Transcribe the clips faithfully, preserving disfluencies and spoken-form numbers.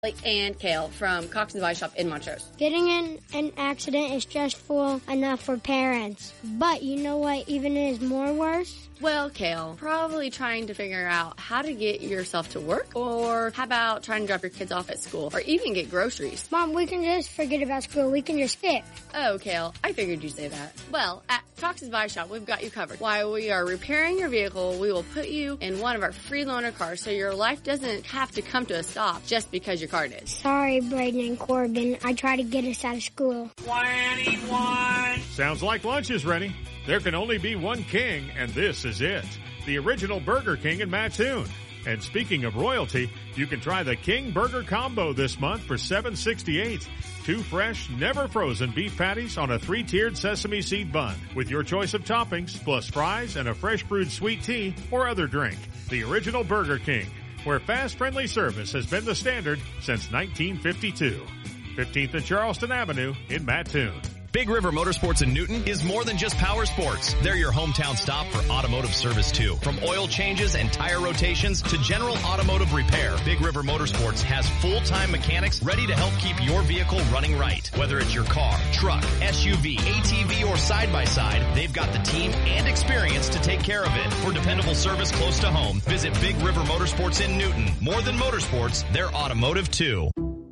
And Kale from Cox and Device Shop in Montrose. Getting in an accident is stressful enough for parents. But you know what even is more worse? Well, Kale, probably trying to figure out how to get yourself to work, or how about trying to drop your kids off at school, or even get groceries. Mom, we can just forget about school. We can just skip. Oh, Kale, I figured you'd say that. Well, at Cox and Device Shop, we've got you covered. While we are repairing your vehicle, we will put you in one of our free loaner cars so your life doesn't have to come to a stop just because your car did. Sorry, Braden and Corbin. I tried to get us out of school. twenty-one Sounds like lunch is ready. There can only be one king, and this is it. The original Burger King in Mattoon. And speaking of royalty, you can try the King Burger Combo this month for seven sixty-eight. Two fresh, never frozen beef patties on a three-tiered sesame seed bun with your choice of toppings, plus fries and a fresh brewed sweet tea or other drink. The original Burger King, where fast, friendly service has been the standard since nineteen fifty-two. fifteenth and Charleston Avenue in Mattoon. Big River Motorsports in Newton is more than just power sports. They're your hometown stop for automotive service too. From oil changes and tire rotations to general automotive repair, Big River Motorsports has full-time mechanics ready to help keep your vehicle running right. Whether it's your car, truck, S U V, A T V, or side-by-side, they've got the team and experience to take care of it. For dependable service close to home, visit Big River Motorsports in Newton. More than motorsports, they're automotive too.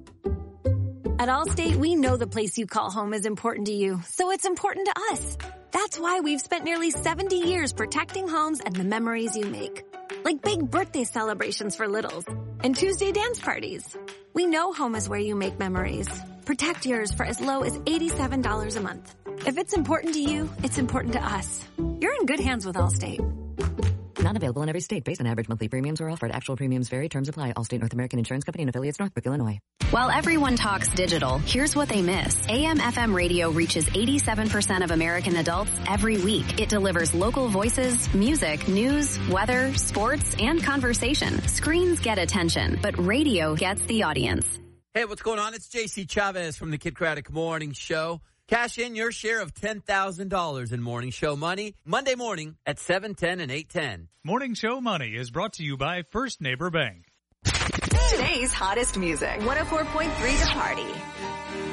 At Allstate, we know the place you call home is important to you, so it's important to us. That's why we've spent nearly seventy years protecting homes and the memories you make. Like big birthday celebrations for littles and Tuesday dance parties. We know home is where you make memories. Protect yours for as low as eighty-seven dollars a month. If it's important to you, it's important to us. You're in good hands with Allstate. Not available in every state. Based on average monthly premiums are offered. Actual premiums vary. Terms apply. Allstate North American Insurance Company and affiliates, Northbrook, Illinois. While everyone talks digital, here's what they miss. A M F M radio reaches eighty-seven percent of American adults every week. It delivers local voices, music, news, weather, sports, and conversation. Screens get attention, but radio gets the audience. Hey, what's going on? It's J C Chavez from the Kid Craddock Morning Show. Cash in your share of ten thousand dollars in Morning Show Money Monday morning at seven ten and eight ten. Morning Show Money is brought to you by First Neighbor Bank. Today's hottest music. one oh four point three The Party.